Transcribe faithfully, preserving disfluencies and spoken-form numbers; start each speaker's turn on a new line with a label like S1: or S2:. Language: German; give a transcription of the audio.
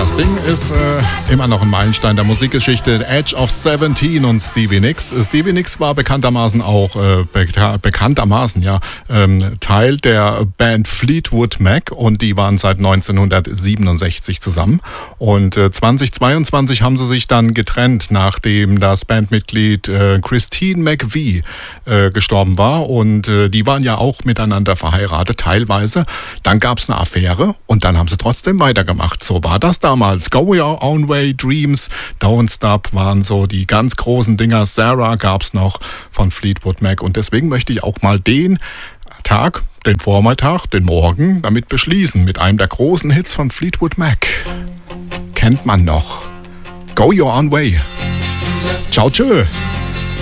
S1: Das Ding ist äh, immer noch ein Meilenstein der Musikgeschichte. Edge of seventeen und Stevie Nicks. Stevie Nicks war bekanntermaßen auch, äh, be- bekanntermaßen, ja, ähm, Teil der Band Fleetwood Mac und die waren seit neunzehnhundertsiebenundsechzig zusammen. Und äh, zweitausendzweiundzwanzig haben sie sich dann getrennt, nachdem das Bandmitglied äh, Christine McVie äh, gestorben war. Und äh, die waren ja auch miteinander verheiratet, teilweise. Dann gab es eine Affäre und dann haben sie trotzdem weitergemacht. So war das damals. Go Your Own Way, Dreams, Don't Stop waren so die ganz großen Dinger. Sarah gab's noch von Fleetwood Mac. Und deswegen möchte ich auch mal den Tag, den Vormittag, den Morgen damit beschließen. Mit einem der großen Hits von Fleetwood Mac. Kennt man noch. Go Your Own Way. Ciao, tschö.